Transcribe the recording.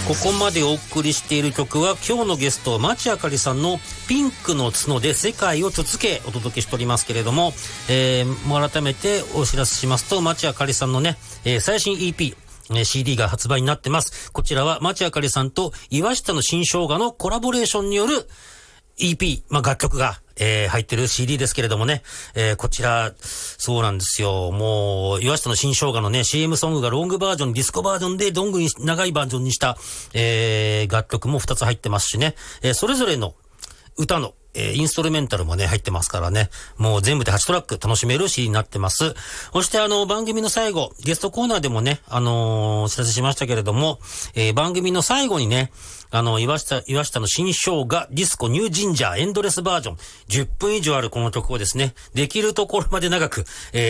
ここまでお送りしている曲は今日のゲスト町あかりさんのピンクの角で世界を続けお届けしておりますけれども、もう改めてお知らせしますと、町あかりさんのね、最新 EP、CD が発売になってます。こちらは町あかりさんと岩下の新生姜のコラボレーションによる EP、楽曲が入ってる CD ですけれどもね、こちら、そうなんですよ。もう、岩下の新生姜のね、CM ソングがロングバージョン、ディスコバージョンで、どんぐり長いバージョンにした、楽曲も2つ入ってますしね、それぞれの歌の、インストルメンタルもね、入ってますからね、もう全部で8トラック楽しめる CD になってます。そして番組の最後、ゲストコーナーでもね、お知らせしましたけれども、番組の最後にね、岩下の新生姜ディスコニュージンジャーエンドレスバージョン10分以上あるこの曲をですね、できるところまで長く、